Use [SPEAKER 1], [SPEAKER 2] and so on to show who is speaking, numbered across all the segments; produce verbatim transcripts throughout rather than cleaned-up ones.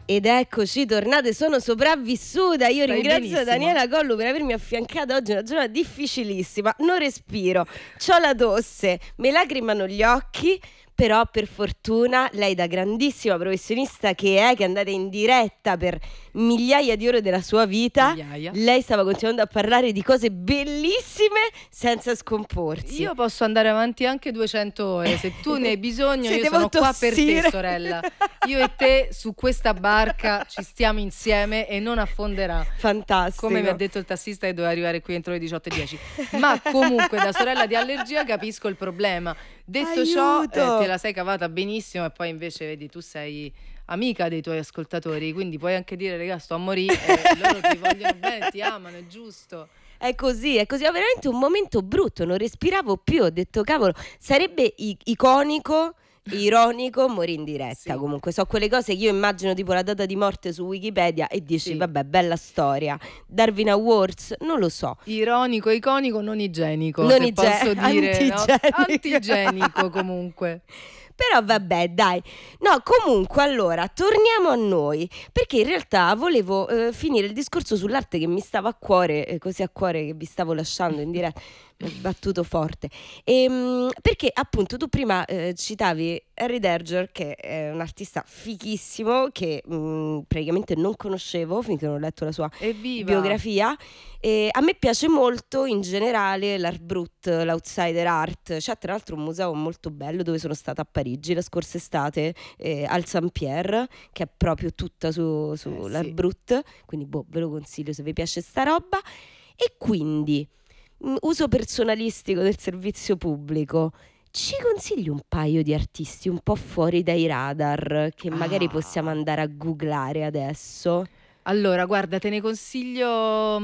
[SPEAKER 1] Ed eccoci tornate, sono sopravvissuta. Io
[SPEAKER 2] Stai
[SPEAKER 1] ringrazio
[SPEAKER 2] benissimo.
[SPEAKER 1] Daniela Collu per avermi affiancata oggi, una giornata difficilissima. Non respiro, c'ho la tosse, me lacrimano gli occhi. Però per fortuna lei, da grandissima professionista che è, che è andata in diretta per migliaia di ore della sua vita,
[SPEAKER 2] Migliaia.
[SPEAKER 1] lei stava continuando a parlare di cose bellissime senza scomporsi.
[SPEAKER 2] Io posso andare avanti anche duecento ore, se tu ne hai bisogno.
[SPEAKER 1] Se
[SPEAKER 2] io
[SPEAKER 1] devo
[SPEAKER 2] sono qua per
[SPEAKER 1] tossire.
[SPEAKER 2] te, sorella. Io e te su questa barca ci stiamo insieme e non affonderà.
[SPEAKER 1] Fantastico.
[SPEAKER 2] Come mi ha detto il tassista che doveva arrivare qui entro le diciotto e dieci. Ma comunque, da sorella di allergia, capisco il problema. Detto
[SPEAKER 1] Aiuto.
[SPEAKER 2] ciò, eh, te la sei cavata benissimo. E poi invece, vedi, tu sei amica dei tuoi ascoltatori, quindi puoi anche dire: raga, sto a morire, eh, loro ti vogliono bene, ti amano, è giusto.
[SPEAKER 1] È così, è così. È veramente un momento brutto, non respiravo più. Ho detto, cavolo, sarebbe i- iconico, ironico morire in diretta.
[SPEAKER 2] Sì.
[SPEAKER 1] Comunque, so quelle cose che io immagino, tipo la data di morte su Wikipedia, e dici,
[SPEAKER 2] Sì.
[SPEAKER 1] vabbè, bella storia. Darwin Awards, non lo so.
[SPEAKER 2] Ironico, iconico, non igienico,
[SPEAKER 1] Non
[SPEAKER 2] se
[SPEAKER 1] ige-
[SPEAKER 2] posso dire, no?
[SPEAKER 1] antigenico.
[SPEAKER 2] Antigenico comunque.
[SPEAKER 1] Però vabbè, dai. No, comunque, allora, torniamo a noi, perché in realtà volevo eh, finire il discorso sull'arte che mi stava a cuore, eh, così a cuore, che vi stavo lasciando in diretta. Mi ho battuto forte. Ehm, perché appunto tu prima eh, citavi Harry Derger, che è un artista fighissimo che mh, praticamente non conoscevo finché non ho letto la sua
[SPEAKER 2] Evviva!
[SPEAKER 1] biografia. E a me piace molto in generale l'Art Brut, l'Outsider Art. C'è tra l'altro un museo molto bello dove sono stata a Parigi la scorsa estate, eh, al Saint-Pierre, che è proprio tutta su, sull'Art
[SPEAKER 2] Eh, sì.
[SPEAKER 1] Brut, quindi boh, ve lo consiglio se vi piace sta roba. E quindi mh, uso personalistico del servizio pubblico. Ci consigli un paio di artisti un po' fuori dai radar che magari
[SPEAKER 2] Ah.
[SPEAKER 1] possiamo andare a googlare adesso?
[SPEAKER 2] Allora, guarda, te ne consiglio.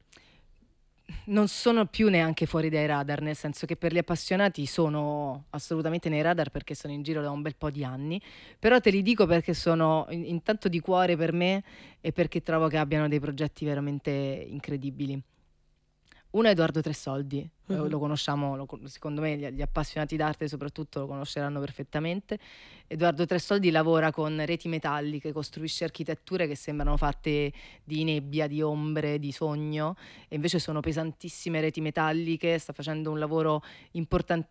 [SPEAKER 2] Non sono più neanche fuori dai radar, nel senso che per gli appassionati sono assolutamente nei radar perché sono in giro da un bel po' di anni, però te li dico perché sono in- intanto di cuore per me e perché trovo che abbiano dei progetti veramente incredibili. Uno è Edoardo Tressoldi, eh,
[SPEAKER 1] Mhm.
[SPEAKER 2] lo conosciamo, lo con- secondo me gli, gli appassionati d'arte soprattutto lo conosceranno perfettamente. Edoardo Tressoldi lavora con reti metalliche, costruisce architetture che sembrano fatte di nebbia, di ombre, di sogno, e invece sono pesantissime reti metalliche. Sta facendo un lavoro importante